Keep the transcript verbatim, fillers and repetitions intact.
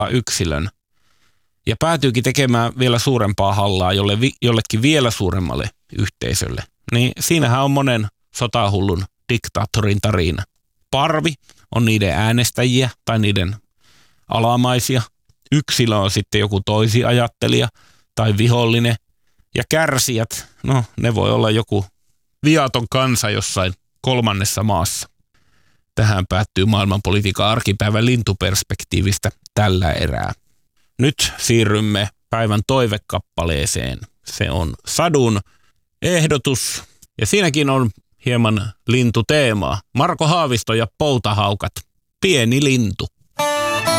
yksilön ja päätyykin tekemään vielä suurempaa hallaa jolle, jollekin vielä suuremmalle yhteisölle, niin siinähän on monen sotahullun diktaattorin tarina. Parvi on niiden äänestäjiä tai niiden alamaisia. Yksilö on sitten joku toisi ajattelija tai vihollinen. Ja kärsijät, no ne voi olla joku viaton kansa jossain kolmannessa maassa. Tähän päättyy maailmanpolitiikan arkipäivän lintuperspektiivistä tällä erää. Nyt siirrymme päivän toivekappaleeseen. Se on Sadun ehdotus ja siinäkin on hieman lintuteemaa. Marko Haavisto ja Poutahaukat. Pieni lintu.